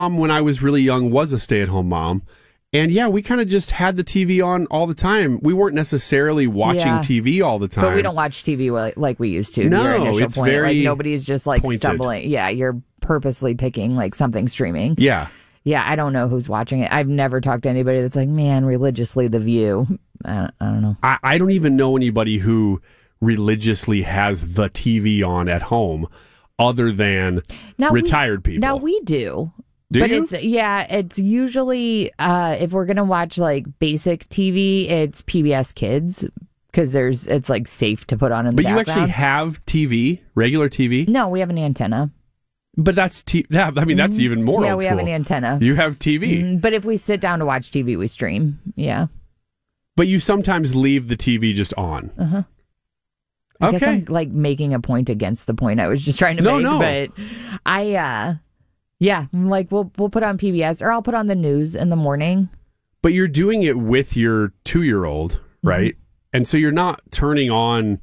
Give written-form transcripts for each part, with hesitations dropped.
when I was really young was a stay-at-home mom. And yeah, we kind of just had the TV on all the time. We weren't necessarily watching TV all the time. But we don't watch TV like we used to. No, your initial it's point. very like, nobody's just like pointed. stumbling. Yeah, you're purposely picking like something streaming. Yeah. Yeah, I don't know who's watching it. I've never talked to anybody that's like, man, religiously The View. I don't know. I don't even know anybody who religiously has the TV on at home other than retired people. Now we do. Do you? It's usually if we're gonna watch like basic TV, it's PBS Kids because it's like safe to put on in the background. But you actually have TV, regular TV? No, we have an antenna. But that's that's even more. Yeah, old we school. have an antenna. You have TV, but if we sit down to watch TV, we stream. Yeah. But you sometimes leave the TV just on. Uh-huh. I guess I'm like making a point against the point I was just trying to make. No. But I'm like, we'll put on PBS or I'll put on the news in the morning. But you're doing it with your 2-year-old, right? Mm-hmm. And so you're not turning on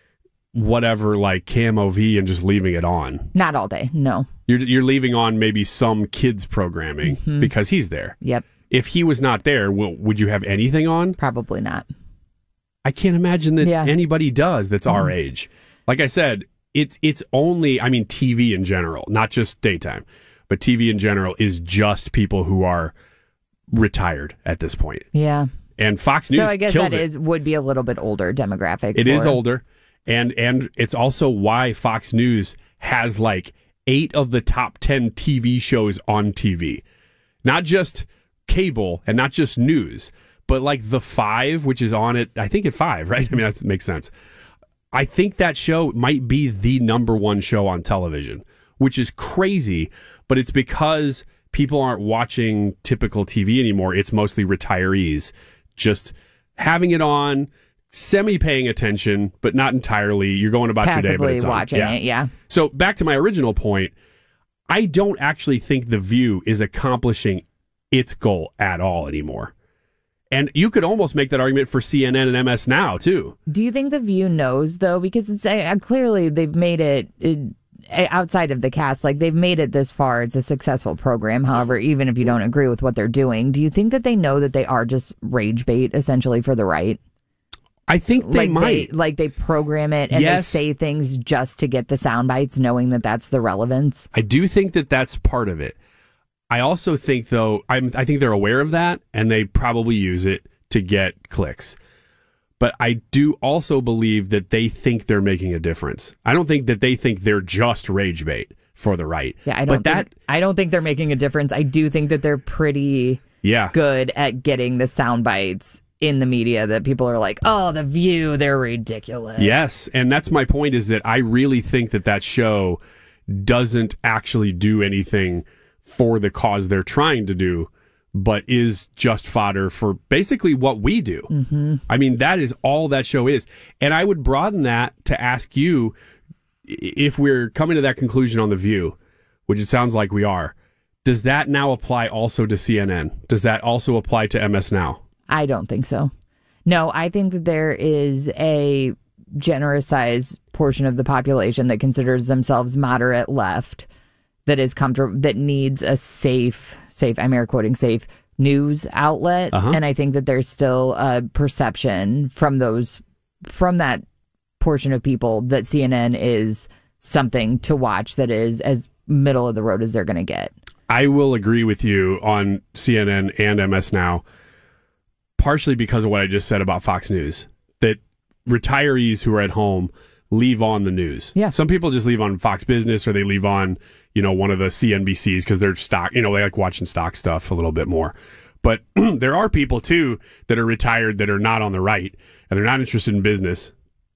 whatever like KMOV and just leaving it on. Not all day, no. You're leaving on maybe some kids programming because he's there. Yep. If he was not there, would you have anything on? Probably not. I can't imagine that anybody does that's our age. Like I said, it's only, TV in general, not just daytime, but TV in general is just people who are retired at this point. Yeah. And Fox News kills it. So I guess that would be a little bit older demographic. It is older. And it's also why Fox News has like 8 of the top 10 TV shows on TV. Not just cable and not just news, but like The Five, which is on it, I think at 5, right? That makes sense. I think that show might be the number 1 show on television, which is crazy, but it's because people aren't watching typical TV anymore. It's mostly retirees just having it on, semi-paying attention, but not entirely. You're going about your day, but it's on. Watching it, yeah. So back to my original point, I don't actually think The View is accomplishing its goal at all anymore. And you could almost make that argument for CNN and MS Now, too. Do you think The View knows, though? Because it's clearly they've made it outside of the cast, like they've made it this far. It's a successful program. However, even if you don't agree with what they're doing, do you think that they know that they are just rage bait, essentially, for the right? I think they might. They program it and they say things just to get the sound bites, knowing that that's the relevance. I do think that that's part of it. I also think, though, I think they're aware of that, and they probably use it to get clicks. But I do also believe that they think they're making a difference. I don't think that they think they're just rage bait for the right. Yeah, I don't think they're making a difference. I do think that they're pretty good at getting the sound bites in the media that people are like, oh, The View, they're ridiculous. Yes, and that's my point, is that I really think that show doesn't actually do anything for the cause they're trying to do, but is just fodder for basically what we do. Mm-hmm. That is all that show is. And I would broaden that to ask you, if we're coming to that conclusion on The View, which it sounds like we are, does that now apply also to CNN? Does that also apply to MS Now? I don't think so. No, I think that there is a generous size portion of the population that considers themselves moderate left that is comfortable, that needs a safe, I'm air quoting safe, news outlet. And I think that there's still a perception from that portion of people that CNN is something to watch that is as middle of the road as they're going to get. I will agree with you on CNN and MS Now, partially because of what I just said about Fox News, that retirees who are at home leave on the news. Yeah. Some people just leave on Fox Business, or they leave on, one of the CNBCs because they're stock, they like watching stock stuff a little bit more. But there are people too that are retired that are not on the right, and they're not interested in business.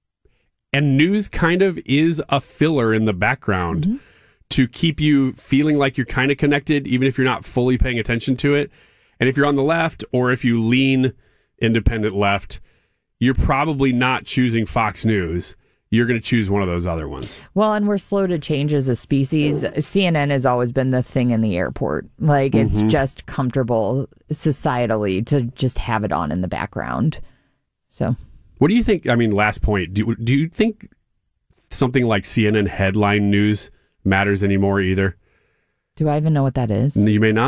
And news kind of is a filler in the background to keep you feeling like you're kind of connected, even if you're not fully paying attention to it. And if you're on the left, or if you lean independent left, you're probably not choosing Fox News. You're going to choose one of those other ones. Well, and we're slow to change as a species. CNN has always been the thing in the airport. Like, it's just comfortable societally to just have it on in the background. So, what do you think? Last point. Do you think something like CNN headline news matters anymore either? Do I even know what that is? You may not.